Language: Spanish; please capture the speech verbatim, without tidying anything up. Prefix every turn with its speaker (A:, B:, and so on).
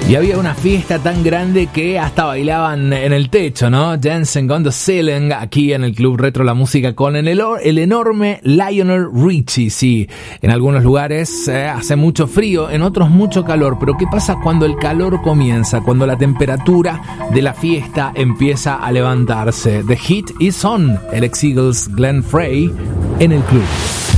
A: Y había una fiesta tan grande que hasta bailaban en el techo, ¿no? Dancing on the Ceiling, aquí en el Club Retro La Música con el, el enorme Lionel Richie, sí. En algunos lugares eh, hace mucho frío, en otros mucho calor, pero ¿qué pasa cuando el calor comienza? Cuando la temperatura de la fiesta empieza a levantarse. The Heat is on, el ex Eagles Glenn Frey en el club.